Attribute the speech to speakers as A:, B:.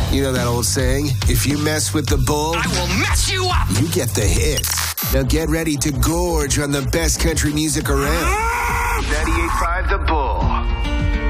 A: You know that old saying, if you mess with the bull,
B: I will mess you up!
A: You get the hits. Now get ready to gorge on the best country music around. 98.5 The Bull.